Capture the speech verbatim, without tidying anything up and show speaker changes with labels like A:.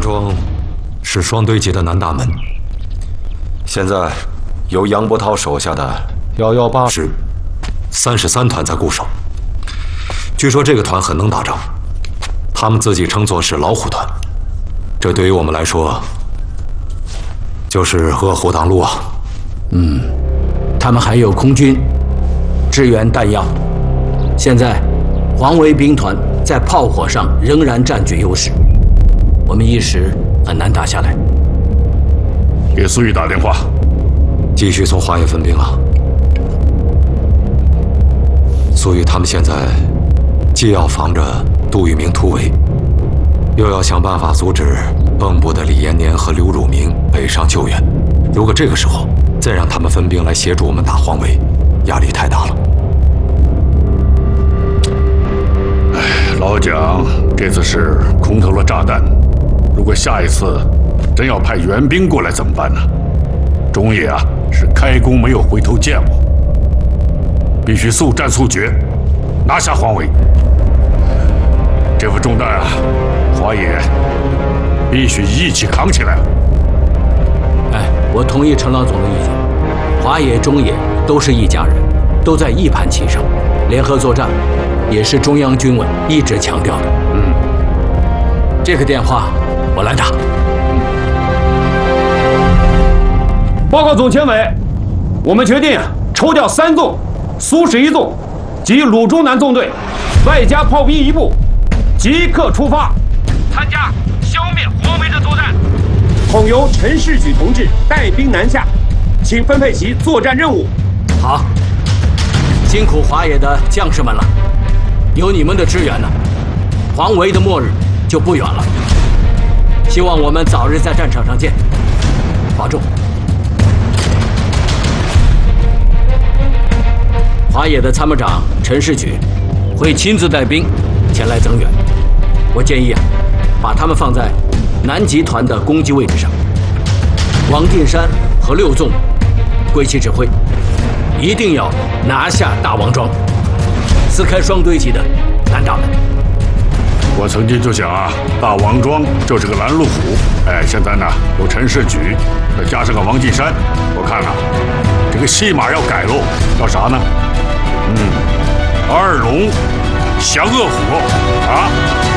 A: 庄是双堆集的南大门，现在由杨伯涛手下的幺幺八师三十三团在固守。据说这个团很能打仗，他们自己称作是老虎团。这对于我们来说，就是饿虎挡路啊。
B: 嗯，他们还有空军支援弹药。现在黄维兵团在炮火上仍然占据优势，我们一时很难打下来。
C: 给苏玉打电话，
A: 继续从华野分兵啊。苏玉他们现在既要防着杜聿明突围，又要想办法阻止蚌埠的李延年和刘汝明北上救援。如果这个时候再让他们分兵来协助我们打黄维，压力太大了。
C: 哎，老蒋这次是空投了炸弹，如果下一次真要派援兵过来怎么办呢？中野啊是开弓没有回头箭哦，必须速战速决，拿下黄维。这副重担啊，华野必须一起扛起来。
B: 哎，我同意陈老总的意见，华野、中野都是一家人，都在一盘棋上，联合作战也是中央军委一直强调的。嗯，这个电话我来打。
D: 报告总前委，我们决定抽调三纵、苏十一纵及鲁中南纵队，外加炮兵一部，即刻出发，参加消灭黄维的作战。统由陈士举同志带兵南下，请分配其作战任务。
B: 好，辛苦华野的将士们了，有你们的支援呢，黄维的末日就不远了。希望我们早日在战场上见，保重。华野的参谋长陈士举会亲自带兵前来增援，我建议啊，把他们放在南集团的攻击位置上，王定山和六纵归其指挥，一定要拿下大王庄，撕开双堆集的南大门。
C: 我曾经就想啊，大王庄就是个拦路虎，哎，现在呢有陈士举，再加上个王进山，我看啊，这个戏码要改喽，叫啥呢？嗯，二龙降恶虎啊！